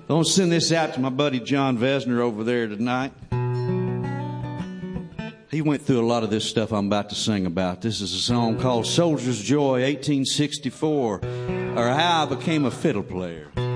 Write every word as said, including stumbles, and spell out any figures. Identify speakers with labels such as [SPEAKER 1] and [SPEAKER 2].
[SPEAKER 1] I want to send this out to my buddy John Vesner over there tonight. He went through a lot of this stuff I'm about to sing about. This is a song called Soldier's Joy, eighteen sixty-four, or How I Became a Fiddle Player.